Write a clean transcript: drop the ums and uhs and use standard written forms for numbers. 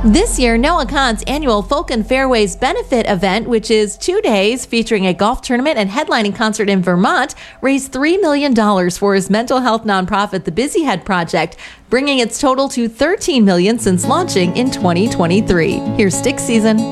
This year, Noah Kahan's annual Folk and Fairways benefit event, which is 2 days featuring a golf tournament and headlining concert in Vermont, raised $3 million for his mental health nonprofit, the Busy Head Project, bringing its total to $13 million since launching in 2023. Here's Stick Season.